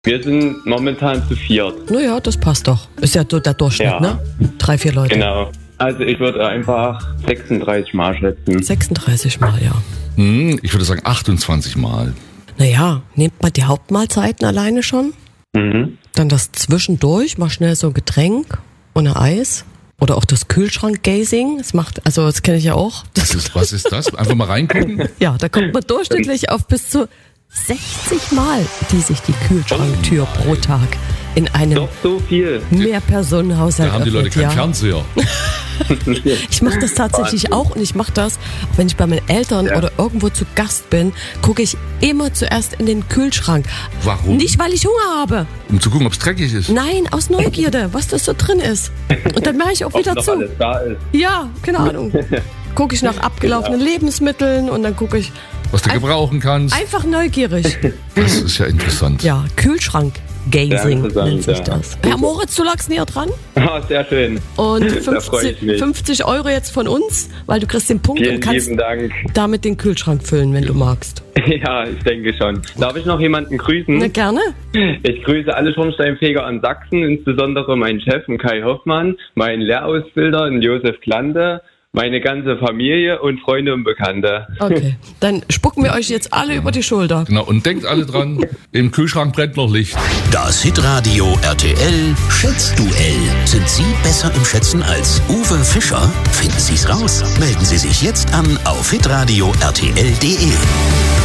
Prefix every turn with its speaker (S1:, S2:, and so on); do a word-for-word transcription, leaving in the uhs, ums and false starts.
S1: Wir sind momentan zu viert.
S2: Naja, das passt doch. Ist ja so der Durchschnitt,
S1: Ja.
S2: ne? Drei, vier Leute.
S1: Genau. Also ich würde einfach sechsunddreißig Mal schätzen.
S2: sechsunddreißig Mal, ja.
S3: Hm, ich würde sagen achtundzwanzig Mal.
S2: Naja, nehmt mal die Hauptmahlzeiten alleine schon.
S1: Mhm.
S2: Dann das zwischendurch, mal schnell so ein Getränk und ein Eis. Oder auch das Kühlschrank-Gazing. Das macht, also das kenne ich ja auch. Das
S3: Was ist, was ist das? Einfach mal reingucken?
S2: Ja, da kommt man durchschnittlich auf bis zu sechzig Mal, die sich die Kühlschranktür pro Tag in einem
S1: Doch so viel.
S2: Mehrpersonenhaushalt
S3: Da haben die Leute
S2: öffnet,
S3: keinen
S2: ja.
S3: Fernseher.
S2: Ich mache das tatsächlich auch und ich mache das, wenn ich bei meinen Eltern
S1: Ja.
S2: oder irgendwo zu Gast bin, gucke ich immer zuerst in den Kühlschrank.
S3: Warum?
S2: Nicht, weil ich Hunger habe.
S3: Um zu gucken, ob es dreckig ist.
S2: Nein, aus Neugierde, was das so drin ist. Und dann mache ich auch
S1: Ob
S2: wieder
S1: noch
S2: zu.
S1: alles da ist.
S2: Ja, keine Ahnung. Gucke ich nach abgelaufenen Lebensmitteln und dann gucke ich
S3: Was du
S2: Ein-
S3: gebrauchen kannst.
S2: einfach neugierig.
S3: Das ist ja interessant.
S2: Ja, Kühlschrank. Gazing
S1: Sehr interessant,
S2: nennt sich
S1: ja.
S2: das. Herr Moritz, du lagst näher dran.
S1: Ah, sehr schön.
S2: Und
S1: Da freu ich
S2: fünfzig,
S1: mich.
S2: fünfzig Euro jetzt von uns, weil du kriegst den Punkt
S1: Vielen
S2: und kannst
S1: lieben Dank.
S2: damit den Kühlschrank füllen, wenn du magst.
S1: Ja, ich denke schon. Darf ich noch jemanden grüßen?
S2: Na, gerne.
S1: Ich grüße alle Schornsteinfeger in Sachsen, insbesondere meinen Chef, den Kai Hoffmann, meinen Lehrausbilder, den Josef Klande, meine ganze Familie und Freunde und Bekannte.
S2: Okay, dann spucken wir euch jetzt alle über die Schulter.
S3: Genau, und denkt alle dran, im Kühlschrank brennt noch Licht.
S4: Das Hitradio R T L Schätzduell. Sind Sie besser im Schätzen als Uwe Fischer? Finden Sie's raus. Melden Sie sich jetzt an auf hitradio R T L punkt de.